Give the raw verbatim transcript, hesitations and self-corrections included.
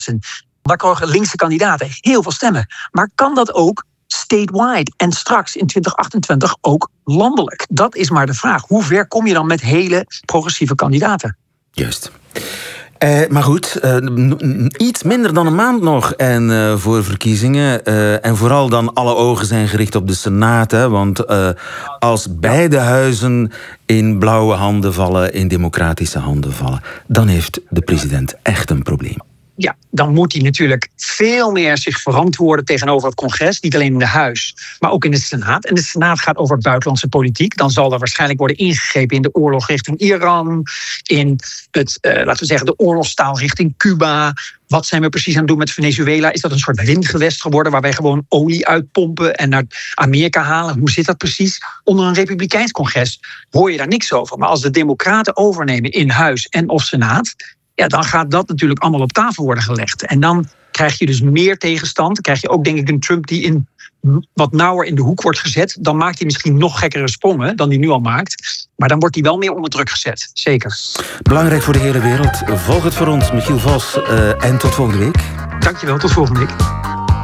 Daar krijgen linkse kandidaten heel veel stemmen. Maar kan dat ook statewide en straks in twintig achtentwintig ook landelijk? Dat is maar de vraag. Hoe ver kom je dan met hele progressieve kandidaten? Juist. Uh, maar goed, uh, iets minder dan een maand nog en, uh, voor verkiezingen. Uh, en vooral dan alle ogen zijn gericht op de Senaat. Hè, want uh, als beide huizen in blauwe handen vallen, in democratische handen vallen, dan heeft de president echt een probleem. Ja, dan moet hij natuurlijk veel meer zich verantwoorden tegenover het congres. Niet alleen in de Huis, maar ook in de Senaat. En de Senaat gaat over buitenlandse politiek. Dan zal er waarschijnlijk worden ingegrepen in de oorlog richting Iran. In het, uh, laten we zeggen, de oorlogstaal richting Cuba. Wat zijn we precies aan het doen met Venezuela? Is dat een soort windgewest geworden waar wij gewoon olie uitpompen en naar Amerika halen? Hoe zit dat precies? Onder een republikeins congres hoor je daar niks over. Maar als de democraten overnemen in Huis en of Senaat, ja, dan gaat dat natuurlijk allemaal op tafel worden gelegd. En dan krijg je dus meer tegenstand. Dan krijg je ook, denk ik, een Trump die in wat nauwer in de hoek wordt gezet. Dan maakt hij misschien nog gekkere sprongen dan hij nu al maakt. Maar dan wordt hij wel meer onder druk gezet. Zeker. Belangrijk voor de hele wereld. Volg het voor ons, Michiel Vos. Uh, en tot volgende week. Dankjewel, tot volgende week.